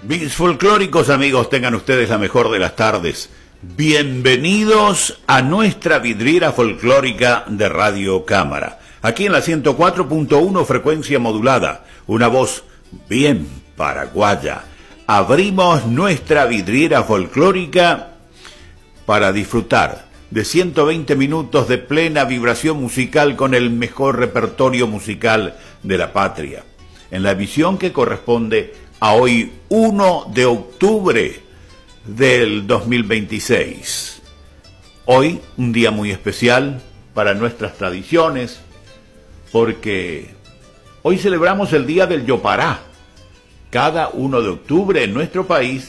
Mis folclóricos amigos, tengan ustedes la mejor de las tardes. Bienvenidos a nuestra vidriera folclórica de Radio Cámara. Aquí en la 104.1 frecuencia modulada, una voz bien paraguaya. Abrimos nuestra vidriera folclórica para disfrutar de 120 minutos de plena vibración musical con el mejor repertorio musical de la patria. En la emisión que corresponde a hoy 1 de octubre del 2026. Hoy un día muy especial para nuestras tradiciones, porque hoy celebramos el Día del Yopará. Cada 1 de octubre en nuestro país